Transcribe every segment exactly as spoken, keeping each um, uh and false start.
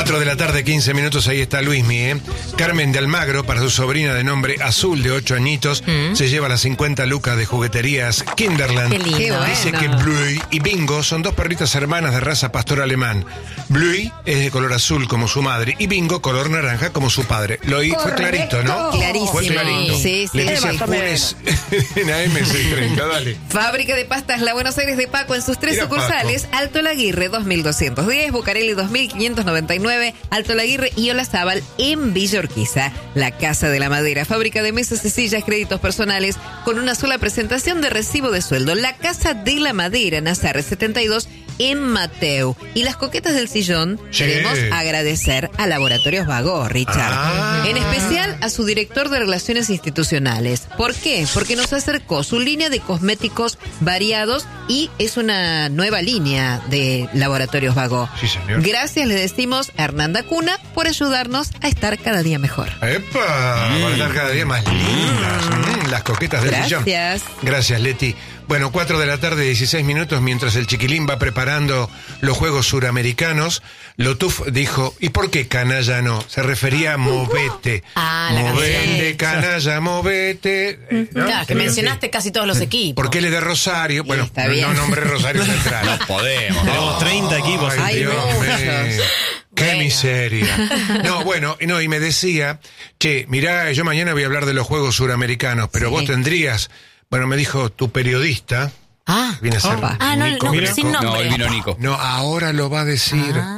cuatro de la tarde, quince minutos, ahí está Luismi, ¿eh? Carmen de Almagro, para su sobrina de nombre Azul, de ocho añitos, mm. se lleva las cincuenta lucas de jugueterías Kinderland. Qué lindo. Dice Bueno. que Bluey y Bingo son dos perritas hermanas de raza pastor alemán. Bluey es de color azul como su madre y Bingo color naranja como su padre. Lo oí, fue clarito, ¿no? Clarísimo. Fue clarito. Sí, sí. Leticia Funes en A M seiscientos treinta, dale. Fábrica de pastas La Buenos Aires de Paco en sus tres Mira, sucursales: Paco. Alto Laguirre dos mil doscientos diez, Bucareli dos mil quinientos noventa y nueve, Alto Laguirre y Olazábal en Villa Urquiza. La Casa de la Madera, fábrica de mesas y sillas, créditos personales con una sola presentación de recibo de sueldo. La Casa de la Madera, Nazarre setenta y dos en Mateu. Y las coquetas del sillón, Sí. queremos agradecer a Laboratorios Vago, Richard. Ah. En especial a su director de Relaciones Institucionales. ¿Por qué? Porque nos acercó su línea de cosméticos variados y es una nueva línea de Laboratorios Vago. Sí, señor. Gracias le decimos a Hernanda Cuna por ayudarnos a estar cada día mejor. ¡Epa! Mm. Para estar cada día más lindas. Mm, las coquetas del sillón. Gracias. Gracias, Leti. Bueno, cuatro de la tarde, dieciséis minutos, mientras el chiquilín va preparando los Juegos Suramericanos, Lotuf dijo, ¿y por qué canalla no? Se refería a movete. Ah, la Movete, canción. canalla, movete. Eh, ¿no? Claro, que mencionaste casi todos los equipos. Porque él es de Rosario. Bueno, está no, bien. no nombré Rosario Central. No podemos. Tenemos treinta equipos. Ay, Hay Dios muchos. mío. Qué Bueno. miseria. No, bueno, no, y me decía, che, mirá, yo mañana voy a hablar de los Juegos Suramericanos, pero Sí. vos tendrías, bueno, me dijo tu periodista, Ah, viene a ser Opa. ah, no, Nico no, Greco. sin nombre. No, hoy vino Nico. No, ahora lo va a decir. Ah.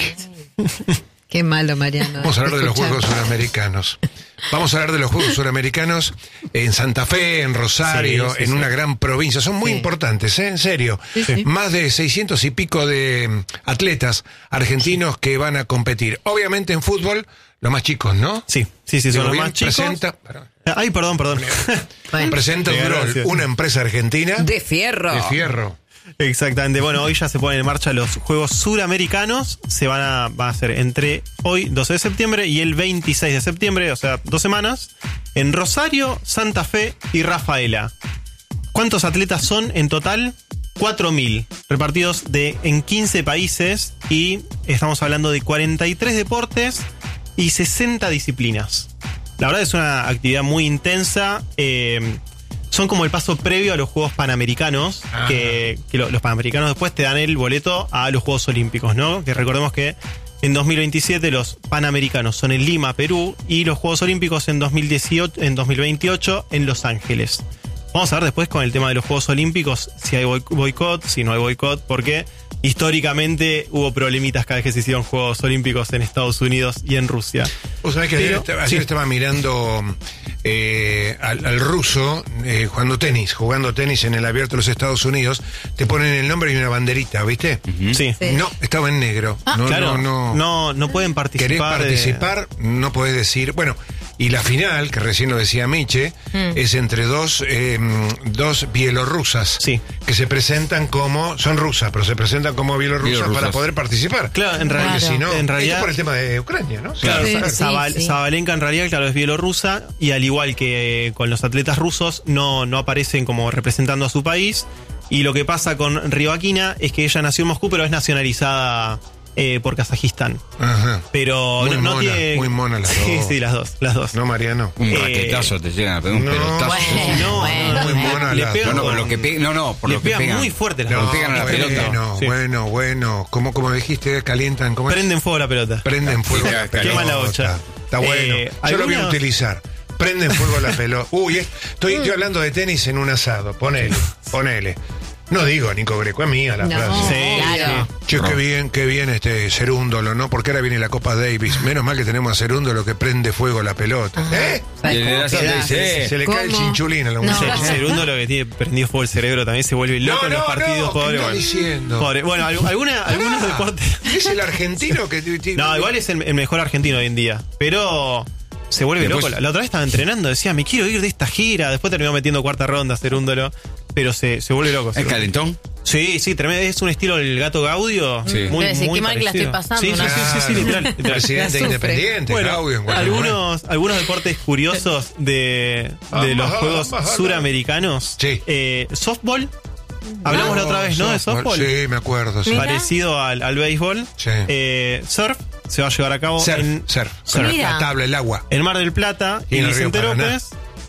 Qué malo, Mariano. Vamos a hablar de los Escuchar. Juegos Suramericanos. Vamos a hablar de los Juegos Suramericanos en Santa Fe, en Rosario, Sí, sí, en sí. una gran provincia. Son muy Sí. importantes, ¿eh? En serio. Sí, sí. Más de seiscientos y pico de mm, atletas argentinos que van a competir. Obviamente en fútbol, los más chicos, ¿no? Sí, sí, sí, son Digo los bien, más chicos. Presenta, perdón. Ay, perdón, perdón. Bueno, presenta Sí, Durol, gracias. una empresa argentina de fierro. de fierro. Exactamente. Bueno, hoy ya se ponen en marcha los Juegos Suramericanos. Se van a, van a hacer entre hoy, doce de septiembre, y el veintiséis de septiembre, o sea, dos semanas, en Rosario, Santa Fe y Rafaela. ¿Cuántos atletas son en total? cuatro mil, repartidos de, en quince países, y estamos hablando de cuarenta y tres deportes y sesenta disciplinas. La verdad es una actividad muy intensa. eh, Son como el paso previo a los Juegos Panamericanos, Ah. que, que lo- los Panamericanos después te dan el boleto a los Juegos Olímpicos, ¿no? Que recordemos que en dos mil veintisiete los Panamericanos son en Lima, Perú, y los Juegos Olímpicos en dos mil dieciocho, en dos mil veintiocho en Los Ángeles. Vamos a ver después con el tema de los Juegos Olímpicos si hay boic- boicot, si no hay boicot, porque históricamente hubo problemitas cada vez que se hicieron Juegos Olímpicos en Estados Unidos y en Rusia. Vos sabés que ayer, Pero- estaba, sí. ayer estaba mirando eh, al, al ruso eh, jugando tenis, jugando tenis en el Abierto de los Estados Unidos. Te ponen el nombre y una banderita, ¿viste? Sí. Sí. No, estaba en negro. no, claro, no, no. no, no pueden participar. Querés de- participar, no podés decir. Bueno, y la final, que recién lo decía Miche, es entre dos, eh, dos bielorrusas Sí. que se presentan como. Son rusas, pero se presentan como bielorrusas, Bielorrusas. para poder participar. Claro, en realidad, Porque si no, en esto realidad por el tema de Ucrania, ¿no? Claro, Sí, Za- sí, Zabal- sí. Zabalenka en realidad, claro, es bielorrusa, y al igual que eh, con los atletas rusos, no, no aparecen como representando a su país. Y lo que pasa con Rybakina es que ella nació en Moscú, pero es nacionalizada eh, por Kazajistán. Ajá. Pero Muy no, no mona, tiene. muy mona las Sí, dos. sí, las dos, las dos. No, Mariano. Un Eh, raquetazo te llegan a pegar un no, pelotazo. Bueno, No, bueno. muy mona le las pegan No, no, con- por lo que pe- no, no, por le lo que pegan pegan. muy fuerte las No, dos. pegan a la pelota. bueno, Sí. bueno, bueno. Como, como dijiste, calientan. ¿cómo es? Prenden fuego la pelota. Prenden fuego Sí, la quema pelota. la bocha. Está bueno. Eh, Yo lo voy a algunas- utilizar. Prenden fuego la pelota. Uy, eh, estoy, estoy hablando de tenis en un asado. Ponele, ponele. No digo Nico Greco, es mía la No. frase. Sí, Claro. sí. Che, qué bien, qué bien este Cerúndolo, ¿no? Porque ahora viene la Copa Davis. Menos mal que tenemos a Cerúndolo que prende fuego la pelota. ¿Eh? ¿Sabes Y el cómo de la queda? Santa dice, eh, Se le cae el ¿Cómo? chinchulín a la No. muchacha. El segundo lo que tiene prendido fuego el cerebro también se vuelve loco No, en los no, partidos. no, pobre, ¿qué está bueno. diciendo? Pobre. Bueno, al- alguna- algunos Pará, deportes. Es el argentino que... No, igual es el, el mejor argentino hoy en día. Pero se vuelve Después- loco. La, la otra vez estaba entrenando, decía, me quiero ir de esta gira. Después terminó metiendo cuarta ronda, Cerúndolo. Pero se, se vuelve loco. ¿Es calentón? Sí, sí, tremendo. Es un estilo del gato Gaudio. Sí. Muy, Debe decir, muy qué mal que la parecido. estoy pasando, Sí, sí, ¿no? sí, sí, sí, literal, literal. Presidente La sufre. independiente, Bueno, Claudio, en Guatemala. algunos, algunos deportes curiosos de, de los Ajá, Juegos ajá, ajá. Suramericanos. Sí. Eh, softball. Hablamos la otra vez, ¿no? De softball. Sí, me acuerdo. Sí. Mira. Parecido al, al béisbol. Sí. Eh, surf. se va a llevar a cabo Surf, en, surf. surf. Con Mira. la tabla, el agua. en Mar del Plata Y y en el Vicente Río Paraná. López.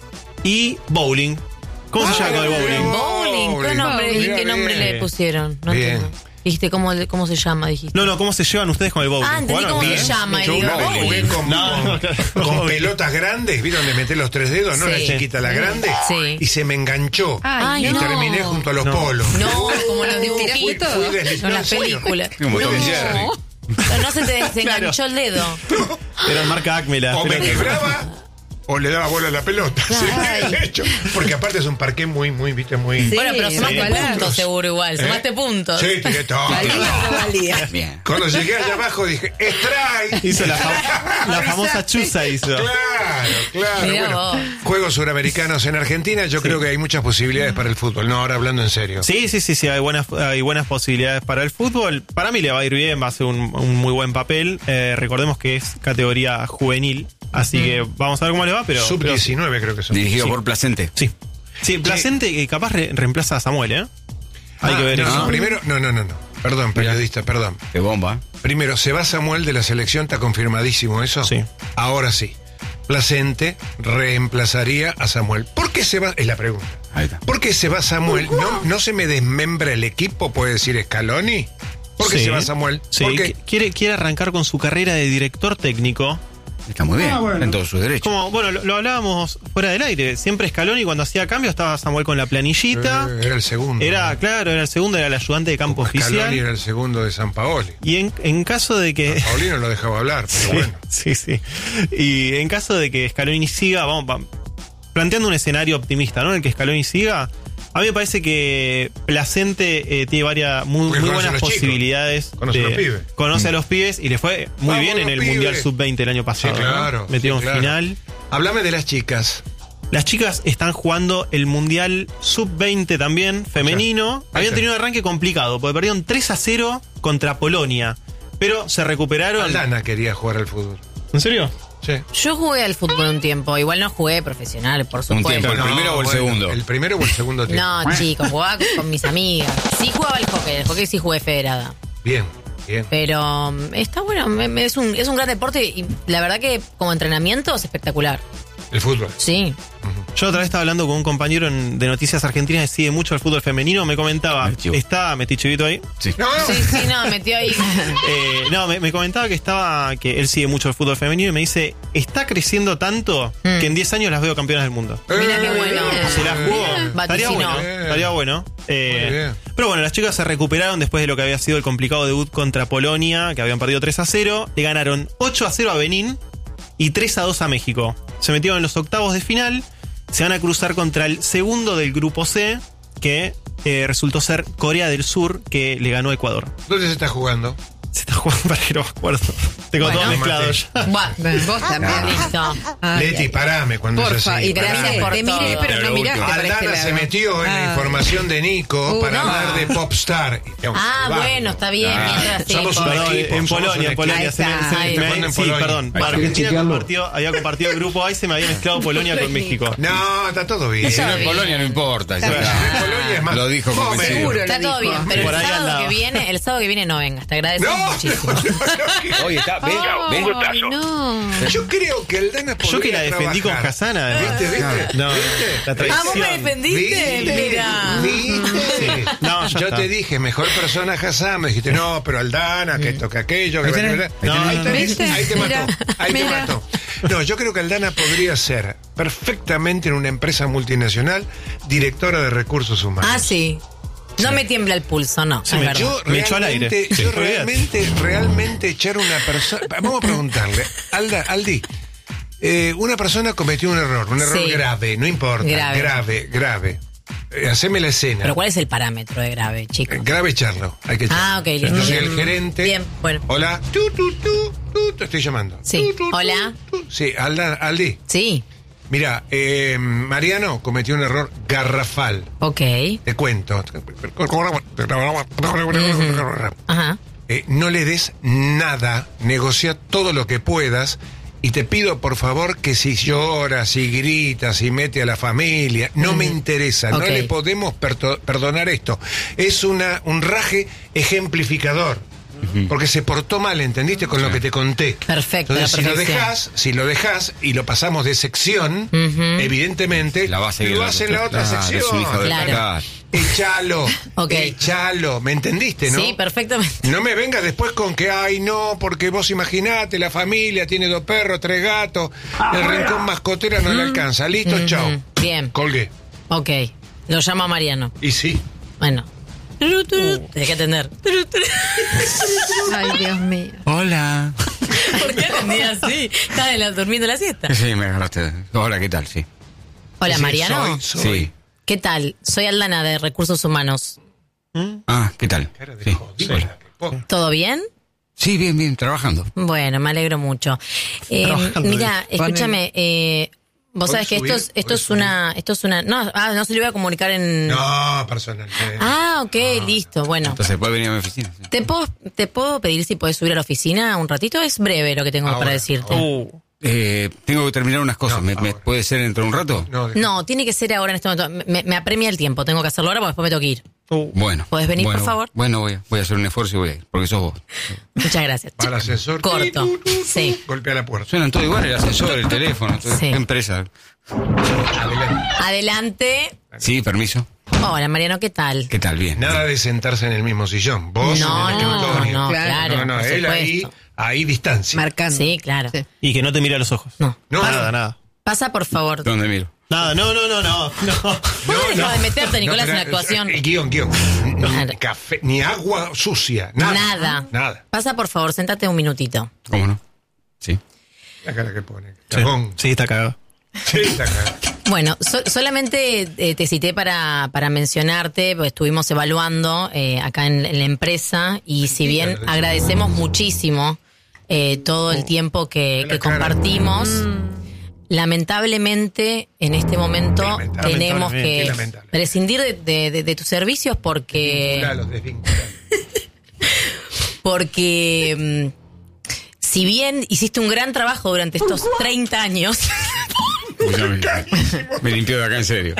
Y bowling. ¿Cómo Ah, se llama con el mira bowling? vos. Bowling, ¿qué nombre, Mira, ¿qué nombre bien. le pusieron? No Bien. entiendo. Dijiste cómo, le- cómo se llama, dijiste. No, no, ¿cómo se llevan ustedes con el bowling? Ah, entendí ¿Jugaron cómo alguna se vez? llama. Y Yo digo, una vez jugué bowling. con, No, con- no, claro. con pelotas grandes, ¿viste donde metés los tres dedos? No, Sí. la chiquita, la grande. Sí. Y se me enganchó. Ay, y no. terminé junto a los No. polos. No, como los Fui, dibujitos. fui desliz- Son no, las en serio. películas. Como Fui Tom y desliz- Jerry. Pero no se te se Claro. enganchó el dedo. Eran marca Acme las O me pelotas. quebraba o le daba bola a la pelota. Sí, de hecho. Porque aparte es un parque muy, muy, viste, muy... Sí. Bueno, pero sumaste Ojalá. puntos seguro igual. ¿Eh? Sumaste puntos. Sí, tiré todo. Valía, no valía. Bien. Cuando llegué allá abajo dije, ¡strike! Hizo la, fam- la famosa chuza hizo. Claro, claro. Mirá Bueno, vos. Juegos Suramericanos en Argentina, yo creo que hay muchas posibilidades para el fútbol. No, ahora hablando en serio. Sí, sí, sí, sí, hay buenas, hay buenas posibilidades para el fútbol. Para mí le va a ir bien, va a ser un, un muy buen papel. Eh, recordemos que es categoría juvenil, así que vamos a ver cómo le va, pero... Sub pero- diecinueve creo que son. Dirigido Sí. por Placente. Sí. Sí, Placente que capaz re- reemplaza a Samuel, ¿eh? Hay Ah, que ver no, eso. no, primero, no, no, no, no. Perdón, periodista, perdón. Qué bomba. Primero, se va Samuel de la selección, está confirmadísimo eso. Sí. Ahora sí. Placente reemplazaría a Samuel. ¿Por qué se va? Es la pregunta. Ahí está. ¿Por qué se va Samuel? ¿No, no se me desmembra el equipo, puede decir Scaloni? ¿Por qué Sí. se va Samuel? Sí, ¿Por qué? qu- quiere, quiere arrancar con su carrera de director técnico. Está muy bien. En todos sus derechos. Como, bueno, lo, lo hablábamos fuera del aire. Siempre Scaloni cuando hacía cambio estaba Samuel con la planillita. Eh, era el segundo. Era, claro, era el segundo, era el ayudante de campo Scaloni oficial. era el segundo de San Paoli. Y en, en caso de que... Paoli no lo dejaba hablar, pero Sí, bueno. sí, sí. Y en caso de que Scaloni siga, vamos, va- planteando un escenario optimista, ¿no? En el que Scaloni siga, a mí me parece que Placente eh, tiene varias muy, Porque muy conoce a buenas los chicos, posibilidades. conoce a los pibes. Conoce a los pibes y le fue muy Vamos, bien en los el pibes. Mundial sub veinte el año Sí, pasado. ¿no? claro. Metió sí, en claro. final. Háblame de las chicas. Las chicas están jugando el Mundial sub veinte también, femenino. Ahí Habían está. tenido un arranque complicado, porque perdieron tres a cero contra Polonia. Pero se recuperaron. Aldana quería jugar al fútbol. ¿En serio? Sí. Yo jugué al fútbol un tiempo. Igual no jugué profesional, por supuesto. tiempo. ¿El primero o el segundo? ¿El primero o el segundo tiempo? No, chicos, jugaba con, con mis amigas. Sí jugaba al hockey, el hockey sí jugué federada. Bien, bien. Pero um, está bueno, me- me- es un, es un gran deporte y la verdad que como entrenamiento es espectacular. El fútbol. Sí. Yo otra vez estaba hablando con un compañero en- de Noticias Argentinas que sigue mucho el fútbol femenino. Me comentaba, El chivo. está, metí chivito ahí. Sí. No, no. Sí, sí, no, metió ahí. Eh, no, me, me comentaba que estaba, que él sigue mucho el fútbol femenino y me dice, está creciendo tanto Mm. que en diez años las veo campeonas del mundo. Mira qué Eh, bueno. Se la jugó. Bien. Estaría Vaticinó. bueno. Bien. Estaría bueno. Eh, Muy bien. pero bueno, las chicas se recuperaron después de lo que había sido el complicado debut contra Polonia, que habían perdido tres a cero. Le ganaron ocho a cero a Benín y tres a dos a México. Se metieron en los octavos de final. Se van a cruzar contra el segundo del grupo C, que eh, resultó ser Corea del Sur, que le ganó a Ecuador. ¿Dónde se está jugando? Se está jugando para que no me acuerdo. Tengo Bueno. todo mezclado Mate. ya. Buah, Vos también. listo. Ay, Leti, ay. parame cuando es Porfa, así. y parame. gracias por te todo. miré, pero Pero no lo miraste último. para este Aldana se lado. metió en la Ah. información de Nico Uh, para no. hablar de Popstar. Ah, bueno, está bien. Ah, mientras sí, somos un por- Perdón, equipo, en somos Polonia, un en Polonia. equipo. Se me, se me- Ahí se me- está. En sí, Polonia. perdón. Ahí está. Argentina compartió, había compartido el grupo A y se me había mezclado Polonia con México. No, está todo bien. Si no Está en bien. Polonia no importa. ya Si está. no en Polonia es más. Lo dijo Fome. convencido. Seguro. Está lo todo dijo. bien, pero Por el ahí sábado andaba. que viene, el sábado que viene no vengas, te agradezco No, muchísimo. Oye, está, ven, ven. Ay, no. Yo creo que Aldana podría Yo que la defendí con trabajar. Hasana. ¿Viste, viste? No, ¿Viste? la Ah, traición. vos me defendiste, ¿Viste? mira. ¿Viste? No, ya Yo está. te dije, mejor persona Hassan. Me dijiste, no, pero Aldana, que esto, que aquello. Que Ahí tenés. No, Ahí ahí, tenés. tenés. ¿Viste? Ahí te mató. Mira, Ahí te mira. mató. No, yo creo que Aldana podría ser perfectamente en una empresa multinacional directora de recursos humanos. Ah, sí. No me tiembla el pulso, no. Sí, es me- verdad. Yo Me echó al aire. realmente, Sí, yo olvídate. realmente, realmente echar una persona. Vamos a preguntarle, Alda, Aldi, eh, una persona cometió un error, un error Sí. grave, no importa, Grave. grave, grave. Eh, haceme la escena. Pero ¿cuál es el parámetro de grave, chico? Eh, Grave echarlo, hay que echarlo. Ah, ok, listo. Yo soy el gerente. Bien, bueno. Hola, tú, tú, tú, tú, te estoy llamando. Sí. Tú, tú, tú, Hola. tú. Sí, Alda, Aldi. Sí, Mira, eh, Mariano cometió un error garrafal. ok. Te cuento. Ajá. Eh, no le des nada, negocia todo lo que puedas y te pido por favor que si lloras, si gritas, si mete a la familia, no me interesa, Ok. no le podemos perto- perdonar esto. Es una, un raje ejemplificador. Porque se portó mal, ¿entendiste? Con lo que te conté. Perfecto, Entonces, la si lo perfección. dejás, si lo dejás y lo pasamos de sección, evidentemente, La va a seguir lo la haces en la otra Claro, es sección. un hijo de Claro. puta. Echalo, Ok. echalo, ¿me entendiste, no? Sí, perfectamente. No me vengas después con que, ay, no, porque vos imaginate, la familia tiene dos perros, tres gatos, el rincón mascotera no le alcanza. Listo, Ujú. chao. Bien. Colgué. Ok. Lo llamo a Mariano. Y sí. Bueno. Turu, turu. Tenés que atender. Turu, turu. Ay, Dios mío. Hola. ¿Por qué atendí así? Estaba en la- durmiendo la siesta. Sí, me agarraste. Hola, ¿qué tal? Sí. Hola, Sí, Mariano. Soy, soy. Sí. ¿Qué tal? Soy Aldana de Recursos Humanos. Ah, ¿qué tal? Cara de Sí, jodido, sí. la que po- ¿Todo bien? Sí, bien, bien, trabajando. Bueno, me alegro mucho. Eh, Trabajando, mira, dice. escúchame, eh, vos ¿Podés sabés que esto subir? es, esto ¿Podés es una, esto es una, no, ah, no se lo voy a comunicar en. No, personalmente. Ah, ok, listo, bueno. Entonces, ¿puede venir a mi oficina? Sí. ¿Te puedo, te puedo pedir si puedes subir a la oficina un ratito? Es breve lo que tengo Ahora, para decirte. Uh, Eh, tengo que terminar unas cosas. No, ¿Me, me ahora. puede ser dentro de un rato? No, de- No, tiene que ser ahora en este momento. Me, me apremia el tiempo, tengo que hacerlo ahora porque después me tengo que ir. uh. Bueno. ¿Podés venir, bueno, por favor? Bueno, voy a, voy a hacer un esfuerzo y voy a ir, porque sos vos. Muchas gracias. Va al ascensor. Corto. Tu, tu, tu, tu, Sí. Golpea la puerta. Suenan todo igual, el ascensor, el teléfono, todo. Sí. ¿Qué empresa? Adelante. Adelante. Sí, permiso. Hola, Mariano, ¿qué tal? ¿Qué tal? Bien. Nada de sentarse en el mismo sillón. Vos No, en el no, escritorio. no, Claro. claro. no, no, por él ahí, supuesto. ahí distancia. Marcando. Sí, claro. Sí. Y que no te mire a los ojos. No. No, Nada, no. nada. Pasa, por favor. ¿Dónde miro? Nada, no, no, no, no. no. ¿Puedes dejar de meterte, Nicolás, pero, en la actuación? eh, Guión, guión. Ni Claro. café, ni agua sucia. Nada. Nada. Nada. Pasa, por favor, sentate un minutito. ¿Cómo no? Sí. La cara que pone. Sí, Cagón. sí, está cagado. Sí, está acá. Bueno, so- solamente eh, te cité para, para mencionarte, porque estuvimos evaluando eh, acá en, en la empresa y si bien agradecemos muchísimo eh, todo el tiempo que, En la que cara. compartimos, lamentablemente en este momento Lamentable. tenemos Qué que lamentable. prescindir de, de- de- de tus servicios porque... Desvinculalos, desvinculalos. porque mm, si bien hiciste un gran trabajo durante estos treinta años, Uy, ya me, me limpió de acá en serio.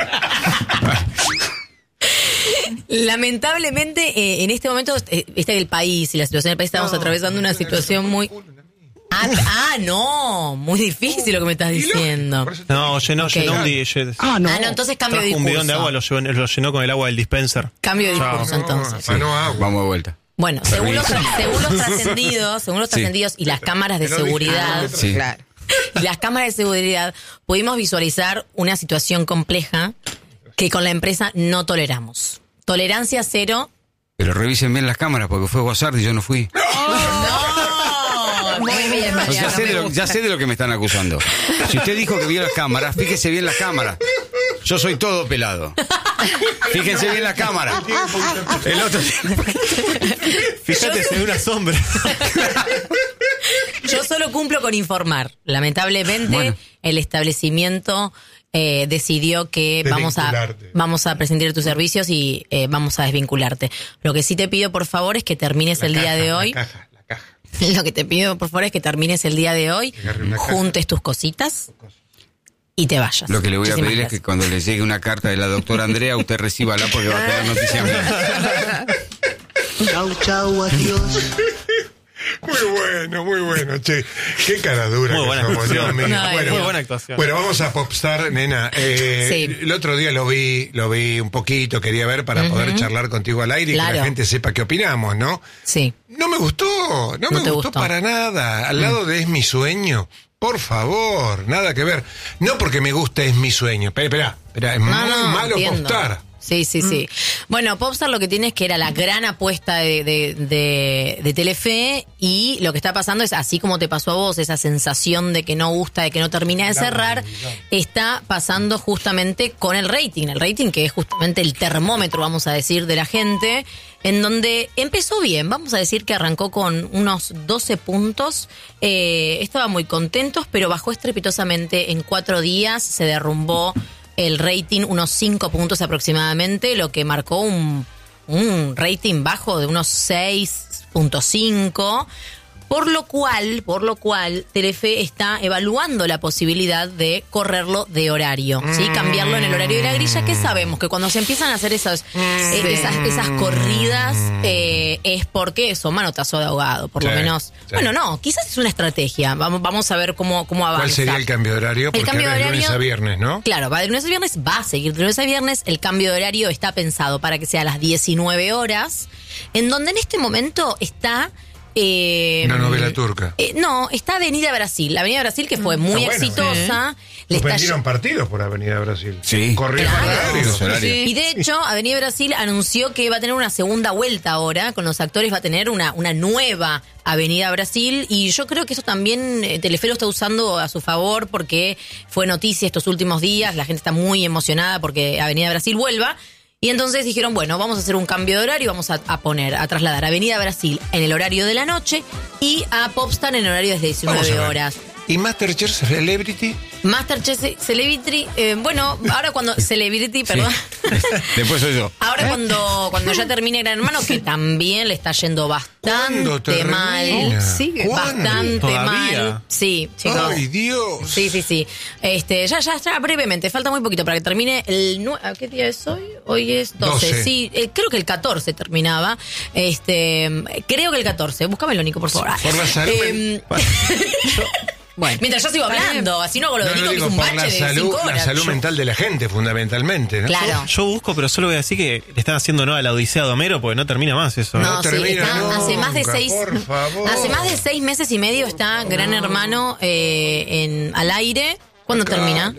lamentablemente eh, en este momento eh, viste que el país y la situación del país estamos No, atravesando una no, no, situación no, muy... no, no, no, no. Ah, ah, no, muy difícil lo que me estás Y lógico, diciendo. por eso te No, digo. llenó, Ok. llenó un di- lle- Ah, no, entonces cambio de trajo un bidón de agua, discurso. lo, llevó- lo llenó con el agua del dispenser. Cambio de Chao. discurso entonces. Ah, no, agua. Vamos de vuelta. Bueno, según los, Permiso. según los trascendidos, según los Sí. trascendidos y las cámaras de Te lo dije. seguridad, Sí. Claro. y las cámaras de seguridad, pudimos visualizar una situación compleja que con la empresa no toleramos. Tolerancia cero. Pero revisen bien las cámaras porque fue WhatsApp y yo no fui. ¡No! Muy bien, O sea, Mariano. ya, sé me de lo, gusta. ya sé de lo que me están acusando. Si usted dijo que vio las cámaras, fíjese bien las cámaras. Yo soy todo pelado. Fíjense bien la cámara. El otro. Fíjate, se ve una sombra. Yo solo cumplo con informar. Lamentablemente, Bueno. el establecimiento eh, decidió que vamos a, Desvincularte. vamos a prescindir de tus servicios y eh, vamos a desvincularte. Lo que sí te pido, por favor, es que termines La el día caja, de la hoy. caja, la caja. Lo que te pido, por favor, es que termines el día de hoy, Agarre una caja. juntes tus cositas y te vayas. Lo que le voy a Muchísimas pedir es que gracias. cuando le llegue una carta de la doctora Andrea, usted recíbala porque va a tener noticia mía. Chau, chau, adiós. Muy bueno, muy bueno, che. Qué cara dura. Muy que buena somos, actuación. Dios mío. Ay, Bueno, muy buena actuación. Bueno, vamos a Popstar, nena. Eh, Sí. El otro día lo vi, lo vi un poquito, quería ver para poder charlar contigo al aire y que Claro. la gente sepa qué opinamos, ¿no? Sí. No me gustó, no, No me te gustó, gustó. para nada. Al lado de Es mi sueño, por favor, nada que ver. No porque me guste Es mi sueño. Espera, espera, espera, es No, muy no, malo entiendo. Popstar. Sí, sí, sí. Bueno, Popstar lo que tiene es que era la gran apuesta de, de, de, de Telefe y lo que está pasando es, así como te pasó a vos, esa sensación de que no gusta, de que no termina de cerrar, está pasando justamente con el rating. El rating que es justamente el termómetro, vamos a decir, de la gente, en donde empezó bien, vamos a decir que arrancó con unos doce puntos, eh, estaba muy contentos, pero bajó estrepitosamente en cuatro días, se derrumbó el rating unos cinco puntos aproximadamente, lo que marcó un, un rating bajo de unos seis punto cinco. Por lo cual, por lo cual, Telefe está evaluando la posibilidad de correrlo de horario, ¿sí? Cambiarlo en el horario de la grilla, que sabemos que cuando se empiezan a hacer esas, eh, esas, esas corridas, eh, es porque es manotazo de ahogado, por Sí, lo menos. sí. Bueno, no, quizás es una estrategia. Vamos, vamos a ver cómo, cómo avanza. ¿Cuál sería el cambio de horario? Porque El cambio ahora de es lunes horario- a viernes, ¿no? Claro, va de lunes a viernes, va a seguir de lunes a viernes. El cambio de horario está pensado para que sea a las diecinueve horas, en donde en este momento está... Eh, Una novela turca. eh, no, está Avenida Brasil. Avenida Brasil, que fue muy Ah, bueno. exitosa. Le está Suspendieron partidos por Avenida Brasil. Sí. Corrieron Claro. horarios. Los horarios. Y de hecho, Avenida Brasil anunció que va a tener una segunda vuelta ahora. Con los actores va a tener una, una nueva Avenida Brasil. Y yo creo que eso también eh, Telefe lo está usando a su favor porque fue noticia estos últimos días. La gente está muy emocionada porque Avenida Brasil vuelva. Y entonces dijeron, bueno, vamos a hacer un cambio de horario, vamos a, a poner, a trasladar Avenida Brasil en el horario de la noche y a Popstar en el horario de Vamos a diecinueve ver. horas. ¿Y Masterchef Celebrity? Masterchef Celebrity, eh, bueno, ahora cuando Celebrity, perdón. Después soy yo. Ahora cuando, cuando ya termine Gran Hermano, que también le está yendo ¿Cuándo bastante termina? mal. Sigue. ¿Cuándo? Bastante ¿Todavía? mal. Sí, chicos. ¡Ay, Dios! Sí, sí, sí. Este, ya, ya, ya, brevemente, falta muy poquito para que termine el... nue- ¿a ¿Qué día es hoy? Hoy es doce. doce. Sí, eh, creo que el catorce terminaba. Este, creo que el catorce. Búscamelo, Nico, por favor. Por la salud. Eh, Bueno, mientras yo sigo hablando, así no hago lo de No, Nico, no que es digo un por bache la de salud, cinco la horas. salud Yo- mental de la gente, fundamentalmente, ¿no? Claro. Yo busco, pero solo voy a decir que le están haciendo no a la Odisea de Homero porque no termina más eso. No, No sí, termina está, hace más de nunca, seis, por favor. hace más de seis meses y medio está Gran Hermano eh, en al aire. ¿Cuándo Acá. termina?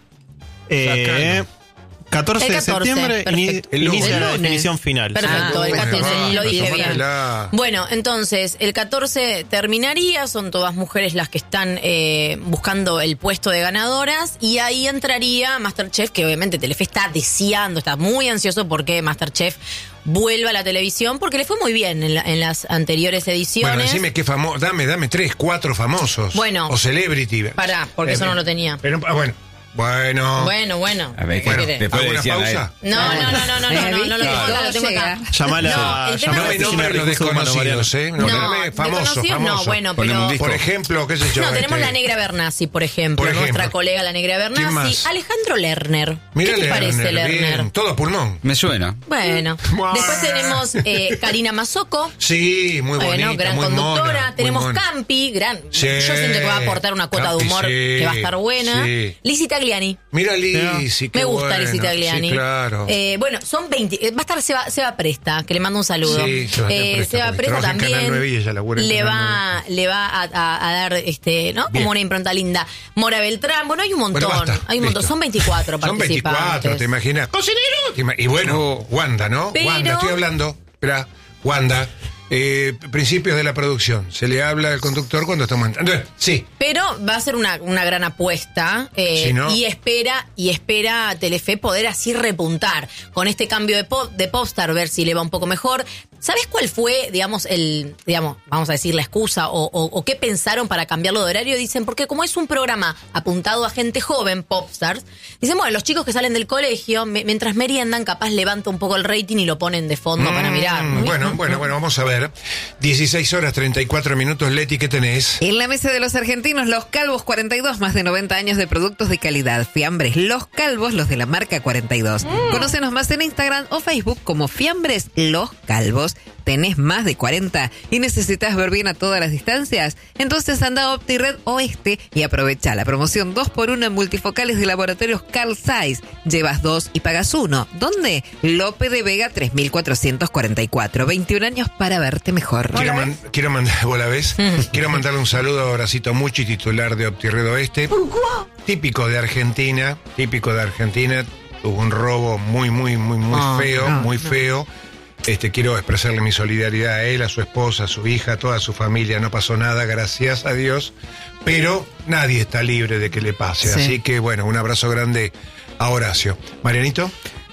Eh, catorce El de catorce, septiembre ini- perfecto. El lunes. inicia El la lunes. definición final. Perfecto, Ah, el bueno, catorce, va, lo dije bien. tómatela. Bueno, entonces, el catorce terminaría, son todas mujeres las que están eh, buscando el puesto de ganadoras, y ahí entraría Masterchef, que obviamente Telefe está deseando, está muy ansioso porque Masterchef vuelva a la televisión, porque le fue muy bien en, la- en las anteriores ediciones. Bueno, decime qué famoso. Dame, dame tres, cuatro famosos. Bueno. O celebrity. Pará, porque eso no lo tenía. Pero, ah, bueno. Bueno. Bueno, bueno. A ver, ¿qué bueno, querés? después le ¿Alguna decían a él. pausa? No, no, no, no, no, no, no, no, lo tengo acá, lo tengo acá. Llamala, No, el tema llamala No a me la oficina nombres de los recursos humanos, desconocidos, ¿eh? No, Nombrame famosos, desconocidos no, famosos. bueno, Poneme un pero... disco. Por ejemplo, qué sé yo. No, tenemos este, la Negra Bernasi, por ejemplo, Por ejemplo. nuestra colega la Negra ¿Quién Bernasi. más? Alejandro Lerner. Mira ¿Qué te parece Lerner, Lerner? bien, todo pulmón. Me suena. Bueno, Buah. después tenemos eh, Karina Mazzocco. Sí, muy bonita, Bueno, gran muy conductora. mona, muy Tenemos mona. Campi, gran. Sí. Yo siento que va a aportar una cuota Campi, de humor sí. que va a estar buena. Sí. Lizzy Tagliani. Mira Lizzy, qué Me gusta bueno. Lizzy Tagliani. Sí, claro. Eh, bueno, son veinte. eh, Va a estar Seba, Seba Presta, que le mando un saludo. Sí, Sebastián eh, Presta, Seba porque Presta trabaja en Canal también nueve y ella labura en le Canal va, le va a, a- a dar este, ¿no? Bien. Como una impronta linda. Mora Beltrán, bueno, hay un montón. Bueno, basta, hay un montón. listo. Son veinticuatro Son participantes. veinticuatro, ¿te imaginas? ¡Cocinero! Y bueno, Wanda, ¿no? Pero- Wanda, estoy hablando. Espera, Wanda. Eh, principios de la producción. Se le habla al conductor cuando estamos entrando. Entonces, sí. Pero va a ser una, una gran apuesta eh, Sí, ¿no? y espera y espera a Telefe poder así repuntar con este cambio de pop, de Popstar, ver si le va un poco mejor. ¿Sabes cuál fue, digamos, el, digamos, vamos a decir la excusa o, o, o qué pensaron para cambiarlo de horario? Dicen, porque como es un programa apuntado a gente joven, Popstars, dicen, bueno, los chicos que salen del colegio, me- mientras meriendan, capaz levanta un poco el rating y lo ponen de fondo para Mm, mirar. ¿no? Bueno, bueno, bueno, vamos a ver. dieciséis horas treinta y cuatro minutos. Leti, ¿qué tenés? En la mesa de los argentinos, Los Calvos cuarenta y dos, más de noventa años de productos de calidad. Fiambres Los Calvos, los de la marca cuarenta y dos. Conócenos más en Instagram o Facebook como Fiambres Los Calvos. ¿Tenés más de cuarenta y necesitas ver bien a todas las distancias? Entonces anda a OptiRed Oeste y aprovecha la promoción dos por uno en multifocales de laboratorios Carl Zeiss. Llevas dos y pagas uno. ¿Dónde? Lope de Vega tres mil cuatrocientos cuarenta y cuatro. veintiún años para verte mejor. Quiero, man- quiero mandar, ¿vos la ves? Quiero mandarle un saludo a Horacito Muchi, titular de OptiRed Oeste. Típico de Argentina, típico de Argentina. Tuvo un robo muy, muy, muy, muy Ah, feo, no, muy no. feo. Este, quiero expresarle mi solidaridad a él, a su esposa, a su hija, a toda su familia. No pasó nada, gracias a Dios. Pero nadie está libre de que le pase. Sí. Así que, bueno, un abrazo grande a Horacio. Marianito.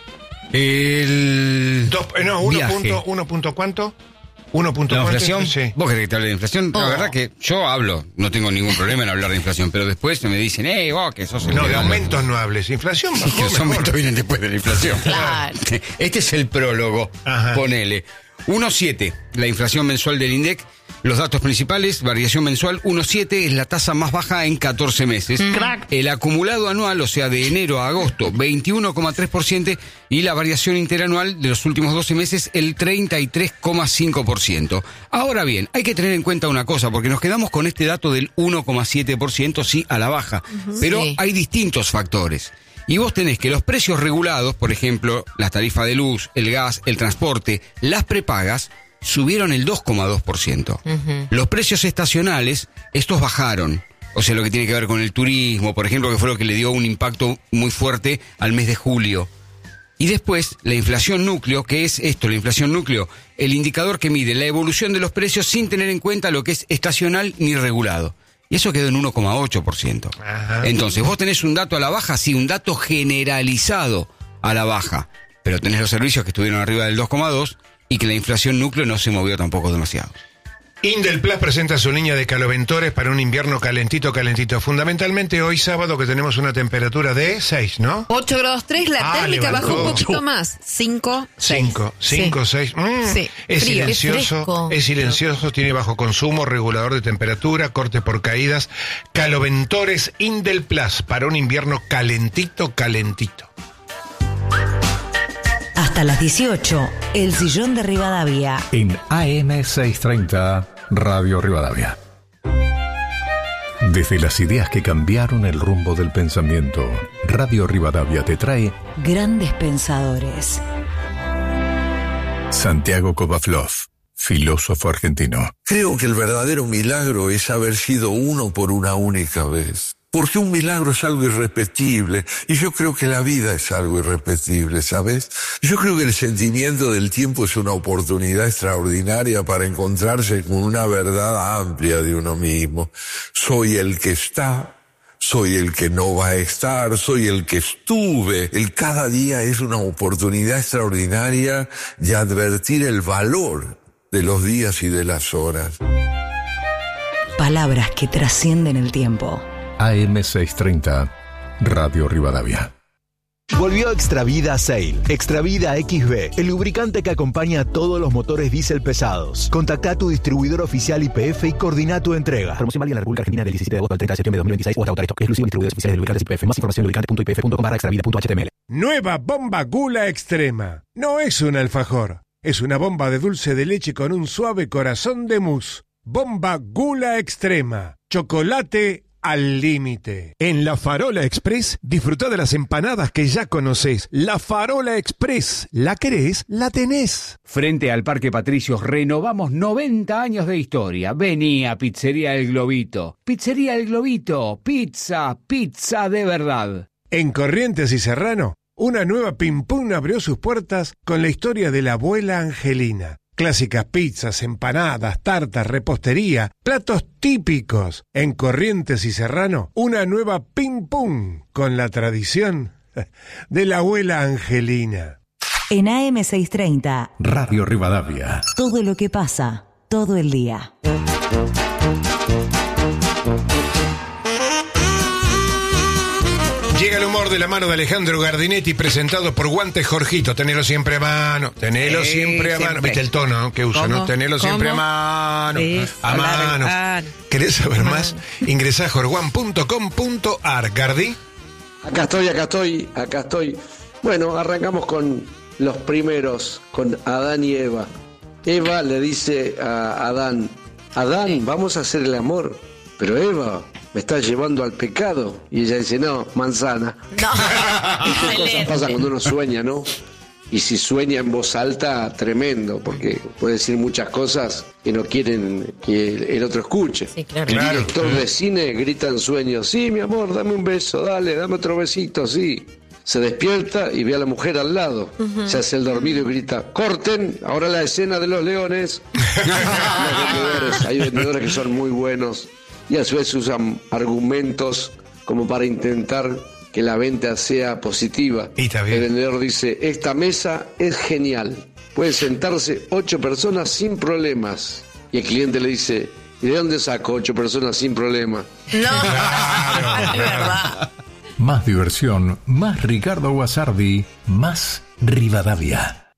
El. Dos, eh, no, uno viaje. punto, uno punto cuánto. Uno punto La cuánto. inflación, Sí. vos querés que te hable de inflación, la Oh. verdad que yo hablo, no tengo ningún problema en hablar de inflación, pero después me dicen, eh, vos que sos el No, que de habla". aumentos no hables. Inflación bajó Que los mejor. aumentos vienen después de la inflación. Claro. Este es el prólogo, Ajá. ponele. uno coma siete, la inflación mensual del INDEC. Los datos principales, variación mensual uno coma siete, es la tasa más baja en catorce meses. Crack. El acumulado anual, o sea, de enero a agosto, veintiuno coma tres por ciento, y la variación interanual de los últimos doce meses, el treinta y tres coma cinco por ciento. Ahora bien, hay que tener en cuenta una cosa, porque nos quedamos con este dato del uno coma siete por ciento, sí, a la baja, uh-huh. pero Sí. hay distintos factores. Y vos tenés que los precios regulados, por ejemplo, las tarifas de luz, el gas, el transporte, las prepagas, subieron el dos coma dos por ciento. Uh-huh. Los precios estacionales, estos bajaron. O sea, lo que tiene que ver con el turismo, por ejemplo, que fue lo que le dio un impacto muy fuerte al mes de julio. Y después, la inflación núcleo, que es esto, la inflación núcleo, el indicador que mide la evolución de los precios sin tener en cuenta lo que es estacional ni regulado. Y eso quedó en uno coma ocho por ciento. Ajá. Entonces, vos tenés un dato a la baja, sí, un dato generalizado a la baja, pero tenés los servicios que estuvieron arriba del dos coma dos y que la inflación núcleo no se movió tampoco demasiado. Indelplast presenta su línea de caloventores para un invierno calentito, calentito. Fundamentalmente hoy sábado que tenemos una temperatura de seis, ¿no? ocho grados tres, la Ah, térmica levantó. bajó un poquito más. cinco, seis. cinco, cinco, seis. Mm, Sí. Es Frío. silencioso, fresco. es silencioso, tiene bajo consumo, regulador de temperatura, corte por caídas. Caloventores Indelplast para un invierno calentito, calentito. Hasta las dieciocho, El Sillón de Rivadavia. En A M seiscientos treinta, Radio Rivadavia. Desde las ideas que cambiaron el rumbo del pensamiento, Radio Rivadavia te trae Grandes Pensadores. Santiago Kovaflov, filósofo argentino. Creo que el verdadero milagro es haber sido uno por una única vez. Porque un milagro es algo irrepetible, y yo creo que la vida es algo irrepetible, ¿sabes? Yo creo que el sentimiento del tiempo es una oportunidad extraordinaria para encontrarse con una verdad amplia de uno mismo. Soy el que está, soy el que no va a estar, soy el que estuve. El cada día es una oportunidad extraordinaria de advertir el valor de los días y de las horas. Palabras que trascienden el tiempo. A M seiscientos treinta, Radio Rivadavia. Volvió Extravida Sail. Extravida X B, el lubricante que acompaña a todos los motores diésel pesados. Contacta a tu distribuidor oficial Y P F y coordina tu entrega. Promoción válida en la República Argentina del diecisiete de agosto al treinta de septiembre de dos mil veintiséis o hasta agotar stock. Exclusivo de distribuidores oficiales de lubricantes Y P F. Más información en lubricante punto i p f punto com barra extravida punto h t m l. Nueva bomba Gula Extrema. No es un alfajor. Es una bomba de dulce de leche con un suave corazón de mousse. Bomba Gula Extrema. Chocolate al límite. En La Farola Express, disfruta de las empanadas que ya conoces. La Farola Express. ¿La querés? La tenés. Frente al Parque Patricios renovamos noventa años de historia. Vení a Pizzería El Globito. Pizzería El Globito. Pizza, pizza de verdad. En Corrientes y Serrano, una nueva Pim Pum abrió sus puertas con la historia de la abuela Angelina. Clásicas pizzas, empanadas, tartas, repostería, platos típicos. En Corrientes y Serrano, una nueva Pim Pum con la tradición de la abuela Angelina. En A M seiscientos treinta, Radio Rivadavia. todo lo que pasa, todo el día. Llega el humor de la mano de Alejandro Gardinetti, presentado por Guantes Jorgito. Tenelo siempre a mano, tenelo Sí, siempre a mano. siempre. ¿Viste el tono que usa, ¿Cómo? no? Tenelo siempre a ¿Cómo? mano, Sí, a hablar- mano. ah. ¿Querés saber más? Ingresá a jorguan punto com punto ar. Gardi. Acá estoy, acá estoy, acá estoy. Bueno, arrancamos con los primeros, con Adán y Eva. Eva le dice a Adán, Adán, vamos a hacer el amor, pero Eva, me estás llevando al pecado. Y ella dice, no, manzana. No. Qué cosas pasan cuando uno sueña, ¿no? Y si sueña en voz alta, tremendo, porque puede decir muchas cosas que no quieren que el, el otro escuche. Sí, claro. El Claro. director de cine grita en sueños, sí, mi amor, dame un beso, dale, dame otro besito, sí. Se despierta y ve a la mujer al lado. Ujú. Se hace el dormido y grita, corten, ahora la escena de los leones. Los vendedores, hay vendedores que son muy buenos y a su vez usan argumentos como para intentar que la venta sea positiva. Y está bien. El vendedor dice, esta mesa es genial, pueden sentarse ocho personas sin problemas. Y el cliente le dice, ¿y de dónde saco ocho personas sin problema? No, es verdad. Más diversión, más Ricardo Guasardi, más Rivadavia. Multi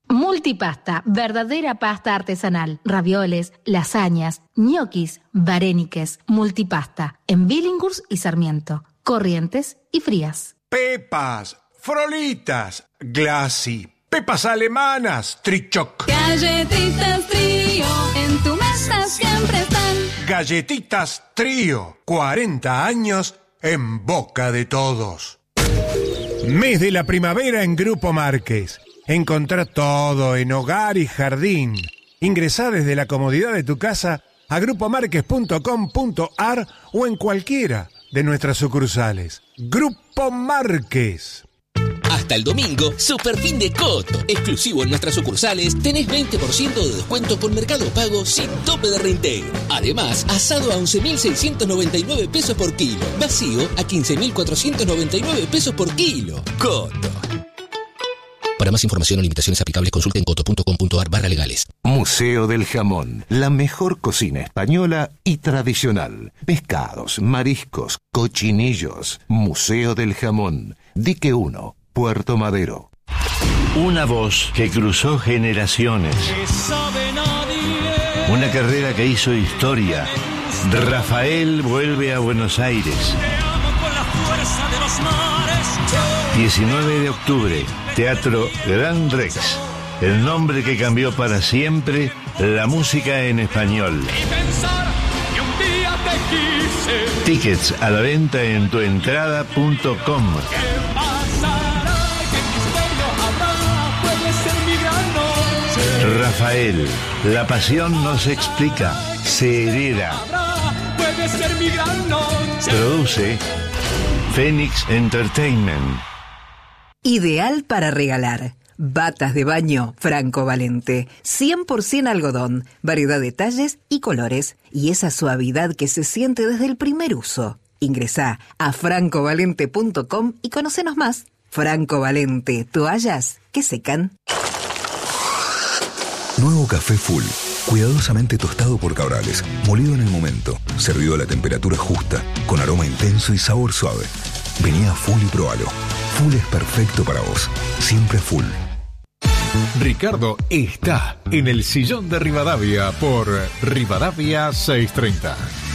Multipasta, verdadera pasta artesanal. Ravioles, lasañas, ñoquis, varéniques. Multipasta, en Billinghurst y Sarmiento. Corrientes y Frías. Pepas, Frolitas, Glassy, pepas alemanas, Trichoc. Galletitas Trío, en tu mesa siempre están. Galletitas Trío, cuarenta años en boca de todos. Mes de la primavera en Grupo Márquez. Encontrá todo en hogar y jardín. Ingresá desde la comodidad de tu casa a grupo márquez punto com punto ar o en cualquiera de nuestras sucursales. Grupo Márquez. Hasta el domingo, super fin de Coto. Exclusivo en nuestras sucursales, tenés veinte por ciento de descuento con Mercado Pago sin tope de reintegro. Además, asado a once mil seiscientos noventa y nueve pesos por kilo. Vacío a quince mil cuatrocientos noventa y nueve pesos por kilo. Coto. Para más información o limitaciones aplicables, consulten coto punto com punto ar barra legales. Museo del Jamón, la mejor cocina española y tradicional. Pescados, mariscos, cochinillos. Museo del Jamón, Dique uno, Puerto Madero. Una voz que cruzó generaciones. Una carrera que hizo historia. Rafael vuelve a Buenos Aires. diecinueve de octubre, Teatro Gran Rex. El nombre que cambió para siempre la música en español. Tickets a la venta en tuentrada punto com. Rafael, la pasión no se explica, se hereda. Produce Phoenix Entertainment. Ideal para regalar. Batas de baño Franco Valente. cien por ciento algodón, variedad de talles y colores. Y esa suavidad que se siente desde el primer uso. Ingresá a franco valente punto com y conocenos más. Franco Valente, toallas que secan. Nuevo café Full. Cuidadosamente tostado por Cabrales, molido en el momento, servido a la temperatura justa, con aroma intenso y sabor suave. Vení a Full y probalo. Full es perfecto para vos. Siempre Full. Ricardo está en el sillón de Rivadavia por Rivadavia seiscientos treinta.